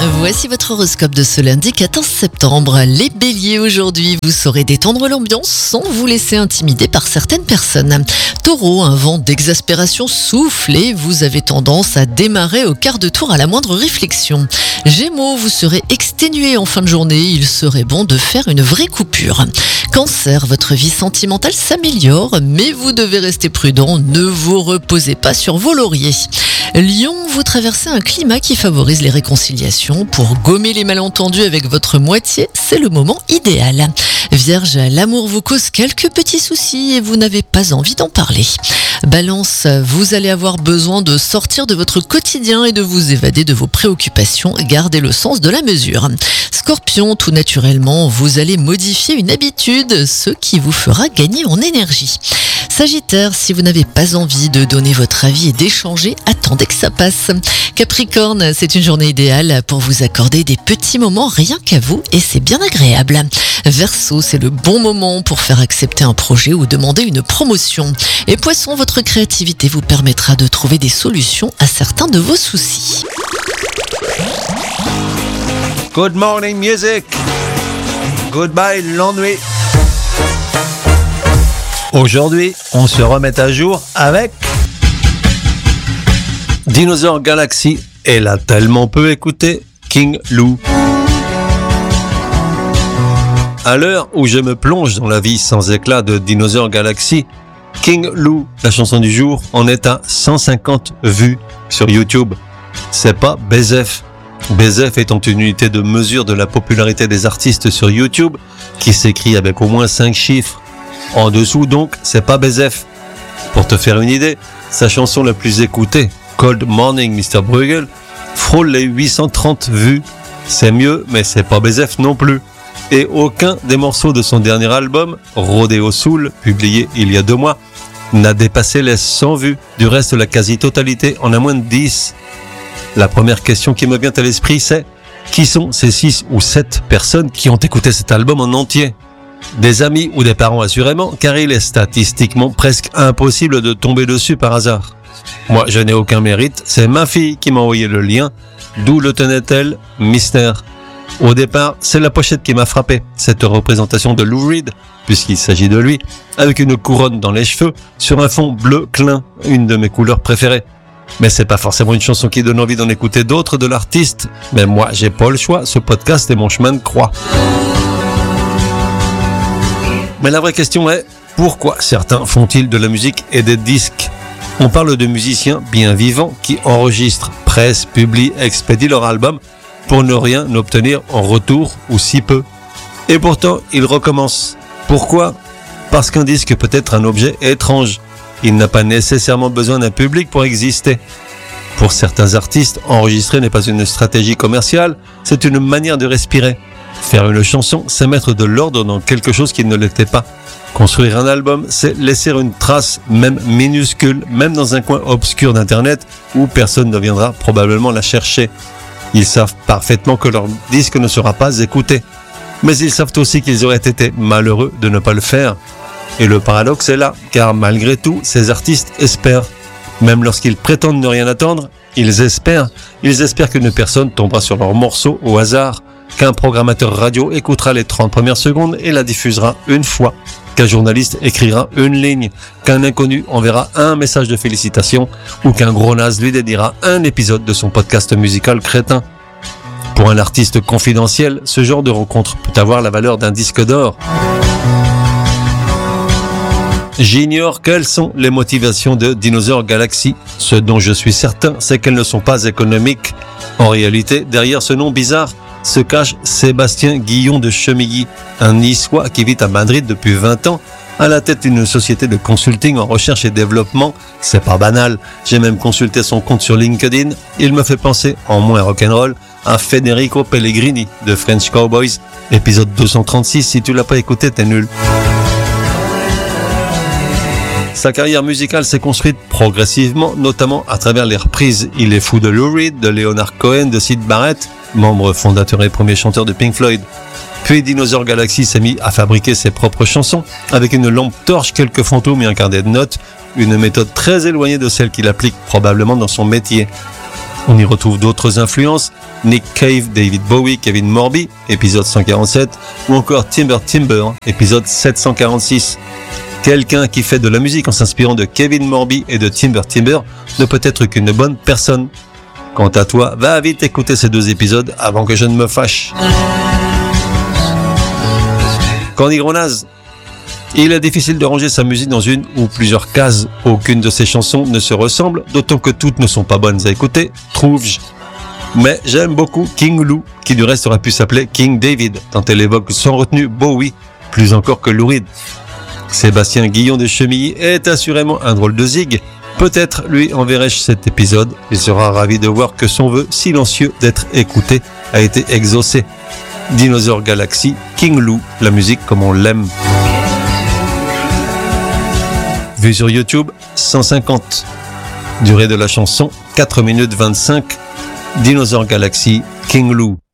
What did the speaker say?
Voici votre horoscope de ce lundi 14 septembre. Les béliers, aujourd'hui, vous saurez détendre l'ambiance sans vous laisser intimider par certaines personnes. Taureau, un vent d'exaspération souffle et vous avez tendance à démarrer au quart de tour à la moindre réflexion. Gémeaux, vous serez exténué en fin de journée, il serait bon de faire une vraie coupure. Cancer, votre vie sentimentale s'améliore, mais vous devez rester prudent, ne vous reposez pas sur vos lauriers. Lion, vous traversez un climat qui favorise les réconciliations. Pour gommer les malentendus avec votre moitié, c'est le moment idéal. Vierge, l'amour vous cause quelques petits soucis et vous n'avez pas envie d'en parler. Balance, vous allez avoir besoin de sortir de votre quotidien et de vous évader de vos préoccupations. Gardez le sens de la mesure. Scorpion, tout naturellement, vous allez modifier une habitude, ce qui vous fera gagner en énergie. Sagittaire, si vous n'avez pas envie de donner votre avis et d'échanger, attendez que ça passe. Capricorne, c'est une journée idéale pour vous accorder des petits moments rien qu'à vous et c'est bien agréable. Verseau, c'est le bon moment pour faire accepter un projet ou demander une promotion. Et Poisson, votre créativité vous permettra de trouver des solutions à certains de vos soucis. Good morning music. Goodbye l'ennui. Aujourd'hui, on se remet à jour avec Dinosaur Galaxy et la tellement peu écoutée King Lou. À l'heure où je me plonge dans la vie sans éclat de Dinosaur Galaxy, King Lou, la chanson du jour, en est à 150 vues sur YouTube. C'est pas BZF. BZF étant une unité de mesure de la popularité des artistes sur YouTube qui s'écrit avec au moins 5 chiffres. En dessous donc, c'est pas BZF. Pour te faire une idée, sa chanson la plus écoutée, Cold Morning Mr. Bruegel, frôle les 830 vues. C'est mieux, mais c'est pas BZF non plus. Et aucun des morceaux de son dernier album, Rodeo Soul, publié il y a 2 mois, n'a dépassé les 100 vues. Du reste, la quasi-totalité en a moins de 10. La première question qui me vient à l'esprit, c'est qui sont ces 6 ou 7 personnes qui ont écouté cet album en entier ? Des amis ou des parents assurément, car il est statistiquement presque impossible de tomber dessus par hasard. Moi, je n'ai aucun mérite, c'est ma fille qui m'a envoyé le lien, d'où le tenait-elle mystère. Au départ, c'est la pochette qui m'a frappé, cette représentation de Lou Reed, puisqu'il s'agit de lui, avec une couronne dans les cheveux, sur un fond bleu clin, une de mes couleurs préférées. Mais c'est pas forcément une chanson qui donne envie d'en écouter d'autres de l'artiste, mais moi, j'ai pas le choix, ce podcast est mon chemin de croix. Mais la vraie question est, pourquoi certains font-ils de la musique et des disques ? On parle de musiciens bien vivants qui enregistrent, pressent, publient, expédient leur album pour ne rien obtenir en retour ou si peu. Et pourtant, ils recommencent. Pourquoi ? Parce qu'un disque peut être un objet étrange. Il n'a pas nécessairement besoin d'un public pour exister. Pour certains artistes, enregistrer n'est pas une stratégie commerciale, c'est une manière de respirer. Faire une chanson, c'est mettre de l'ordre dans quelque chose qui ne l'était pas. Construire un album, c'est laisser une trace, même minuscule, même dans un coin obscur d'Internet où personne ne viendra probablement la chercher. Ils savent parfaitement que leur disque ne sera pas écouté. Mais ils savent aussi qu'ils auraient été malheureux de ne pas le faire. Et le paradoxe est là, car malgré tout, ces artistes espèrent. Même lorsqu'ils prétendent ne rien attendre, ils espèrent. Ils espèrent qu'une personne tombera sur leur morceau au hasard, qu'un programmateur radio écoutera les 30 premières secondes et la diffusera une fois, qu'un journaliste écrira une ligne, qu'un inconnu enverra un message de félicitations ou qu'un gros naze lui dédiera un épisode de son podcast musical crétin. Pour un artiste confidentiel, ce genre de rencontre peut avoir la valeur d'un disque d'or. J'ignore quelles sont les motivations de Dinosaur Galaxy. Ce dont je suis certain, c'est qu'elles ne sont pas économiques. En réalité, derrière ce nom bizarre, se cache Sébastien Guillon de Chemilly, un Niçois qui vit à Madrid depuis 20 ans, à la tête d'une société de consulting en recherche et développement. C'est pas banal, j'ai même consulté son compte sur LinkedIn. Il me fait penser, en moins rock'n'roll, à Federico Pellegrini de French Cowboys. Épisode 236, si tu l'as pas écouté, t'es nul. Sa carrière musicale s'est construite progressivement, notamment à travers les reprises Il est fou de Lou Reed, de Leonard Cohen, de Syd Barrett, membre fondateur et premier chanteur de Pink Floyd. Puis Dinosaur Galaxy s'est mis à fabriquer ses propres chansons, avec une lampe torche, quelques fantômes et un carnet de notes, une méthode très éloignée de celle qu'il applique probablement dans son métier. On y retrouve d'autres influences, Nick Cave, David Bowie, Kevin Morby, épisode 147, ou encore Timber, épisode 746. Quelqu'un qui fait de la musique en s'inspirant de Kevin Morby et de Timber ne peut être qu'une bonne personne. Quant à toi, va vite écouter ces 2 épisodes avant que je ne me fâche. Candy Gronaz. Il est difficile de ranger sa musique dans une ou plusieurs cases. Aucune de ses chansons ne se ressemble, d'autant que toutes ne sont pas bonnes à écouter, trouve-je. Mais j'aime beaucoup King Lou, qui du reste aurait pu s'appeler King David, tant elle évoque sans retenue Bowie, plus encore que Lou Reed. Sébastien Guillon de Chemilly est assurément un drôle de zig. Peut-être lui enverrai-je cet épisode. Il sera ravi de voir que son vœu silencieux d'être écouté a été exaucé. Dinosaur Galaxy, King Lou, la musique comme on l'aime. Vue sur YouTube, 150. Durée de la chanson, 4 minutes 25. Dinosaur Galaxy, King Lou.